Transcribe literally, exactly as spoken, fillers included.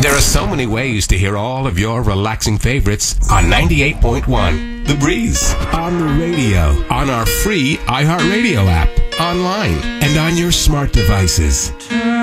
There are so many ways to hear all of your relaxing favorites on ninety-eight point one The Breeze. On the radio, on our free iHeartRadio app, online, and on your smart devices.